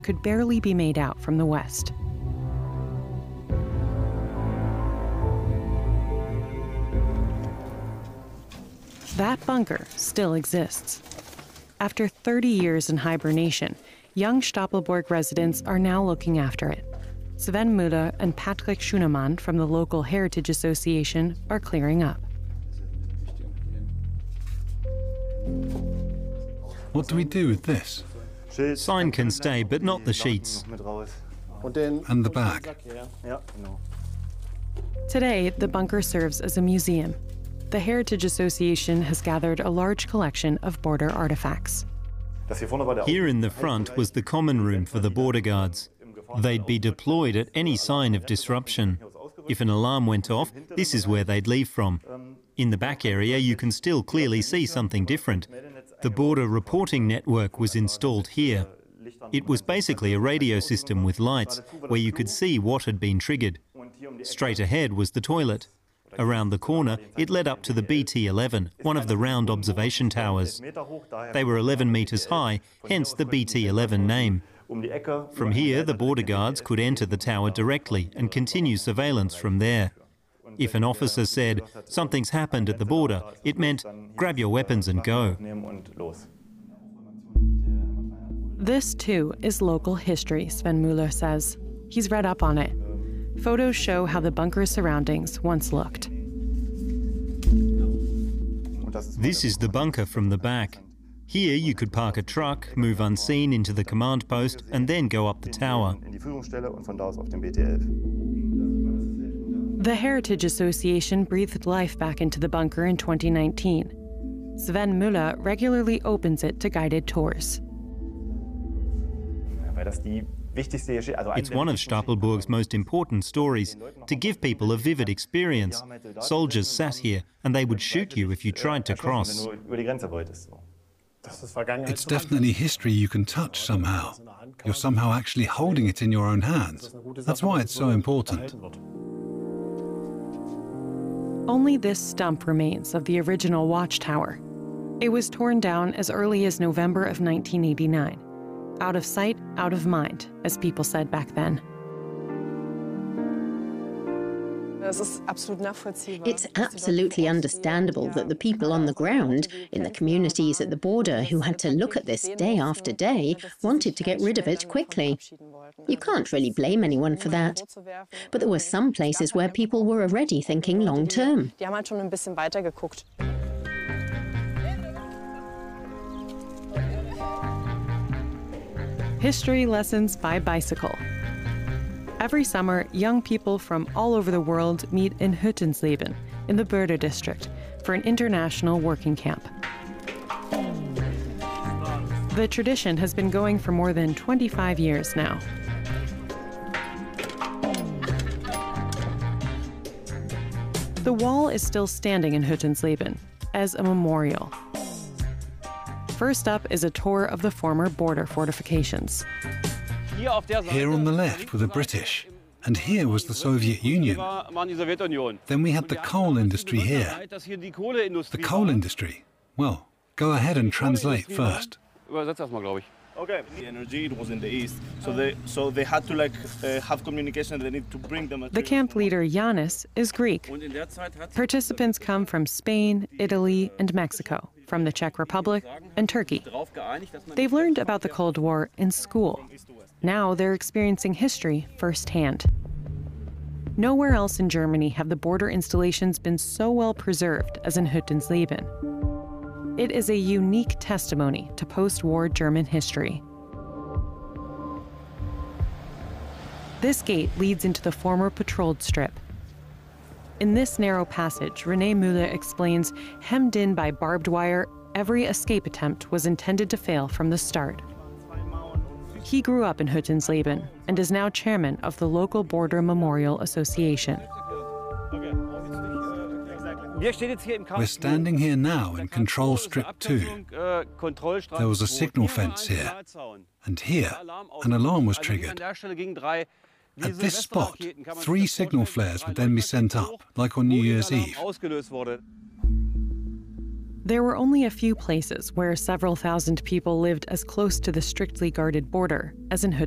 could barely be made out from the west. That bunker still exists. After 30 years in hibernation, young Stapelborg residents are now looking after it. Sven Müller and Patrick Schunemann from the local Heritage Association are clearing up. What do we do with this? Sign can stay, but not the sheets. And the bag? Today, the bunker serves as a museum. The Heritage Association has gathered a large collection of border artifacts. Here in the front was the common room for the border guards. They'd be deployed at any sign of disruption. If an alarm went off, this is where they'd leave from. In the back area, you can still clearly see something different. The border reporting network was installed here. It was basically a radio system with lights, where you could see what had been triggered. Straight ahead was the toilet. Around the corner, it led up to the BT-11, one of the round observation towers. They were 11 meters high, hence the BT-11 name. From here, the border guards could enter the tower directly and continue surveillance from there. If an officer said, "Something's happened at the border," it meant, "Grab your weapons and go." This, too, is local history, Sven Müller says. He's read up on it. Photos show how the bunker's surroundings once looked. This is the bunker from the back. Here you could park a truck, move unseen into the command post, and then go up the tower. The Heritage Association breathed life back into the bunker in 2019. Sven Müller regularly opens it to guided tours. It's one of Stapelborg's most important stories, to give people a vivid experience. Soldiers sat here, and they would shoot you if you tried to cross. It's definitely history you can touch somehow. You're somehow actually holding it in your own hands. That's why it's so important. Only this stump remains of the original watchtower. It was torn down as early as November of 1989. Out of sight, out of mind, as people said back then. It's absolutely understandable that the people on the ground, in the communities at the border who had to look at this day after day, wanted to get rid of it quickly. You can't really blame anyone for that. But there were some places where people were already thinking long term. History lessons by bicycle. Every summer, young people from all over the world meet in Hüttensleben, in the Börde district, for an international working camp. The tradition has been going for more than 25 years now. The wall is still standing in Hüttensleben as a memorial. First up is a tour of the former border fortifications. Here on the left were the British, and here was the Soviet Union. Then we had the coal industry here. The coal industry? Well, go ahead and translate first. Okay. The energy, it was in the east, so they had to have communication. They need to bring them. The camp leader Yanis is Greek. Participants come from Spain, Italy, and Mexico, from the Czech Republic and Turkey. They've learned about the Cold War in school. Now they're experiencing history firsthand. Nowhere else in Germany have the border installations been so well preserved as in Hüttensleben. It is a unique testimony to post-war German history. This gate leads into the former patrolled strip. In this narrow passage, René Müller explains, hemmed in by barbed wire, every escape attempt was intended to fail from the start. He grew up in Hüttensleben and is now chairman of the local Border Memorial Association. We're standing here now in Control Strip 2. There was a signal fence here, and here an alarm was triggered. At this spot, 3 signal flares would then be sent up, like on New Year's Eve. There were only a few places where several thousand people lived as close to the strictly guarded border as in Hüttensleben.